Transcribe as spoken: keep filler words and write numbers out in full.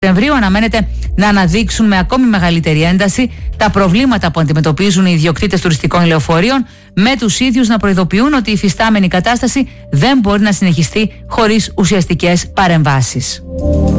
Σεπτεμβρίου αναμένεται να αναδείξουν με ακόμη μεγαλύτερη ένταση τα προβλήματα που αντιμετωπίζουν οι ιδιοκτήτες τουριστικών λεωφορείων, με τους ίδιους να προειδοποιούν ότι η υφιστάμενη κατάσταση δεν μπορεί να συνεχιστεί χωρίς ουσιαστικές παρεμβάσεις.